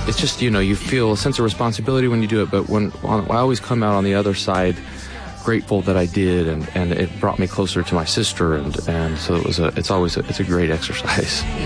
it's just, you feel a sense of responsibility when you do it, but I always come out on the other side grateful that I did, and it brought me closer to my sister, and so it's a great exercise.